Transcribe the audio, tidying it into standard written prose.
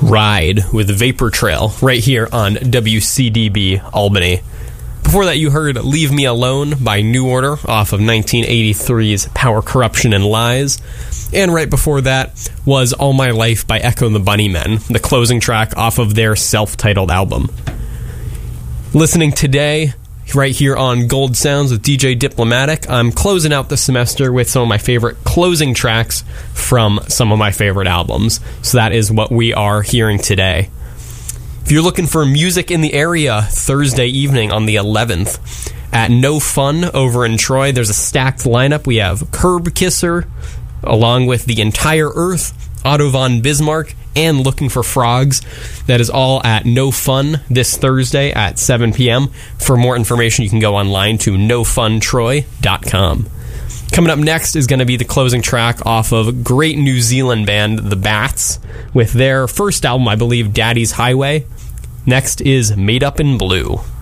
Ride with Vapor Trail right here on WCDB Albany. Before that, you heard Leave Me Alone by New Order off of 1983's Power, Corruption, and Lies. And right before that was All My Life by Echo and the Bunnymen, the closing track off of their self-titled album. Listening today, right here on Gold Sounds with DJ Diplomatic, I'm closing out the semester with some of my favorite closing tracks from some of my favorite albums. So that is what we are hearing today. If you're looking for music in the area, Thursday evening on the 11th at No Fun over in Troy, there's a stacked lineup. We have Curb Kisser, along with The Entire Earth, Otto von Bismarck, and Looking for Frogs. That is all at No Fun this Thursday at 7 p.m. For more information, you can go online to nofuntroy.com. Coming up next is going to be the closing track off of great New Zealand band The Bats with their first album, I believe, Daddy's Highway. Next is Made Up in Blue.